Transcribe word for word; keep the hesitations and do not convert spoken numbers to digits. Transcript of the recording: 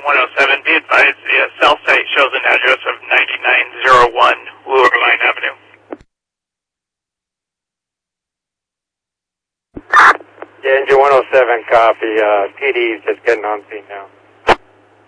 one oh seven, be advised the uh, cell site shows an address of ninety-nine oh one Lowerline Avenue. Yeah, engine one oh seven, copy. Uh, P D's just getting on scene now.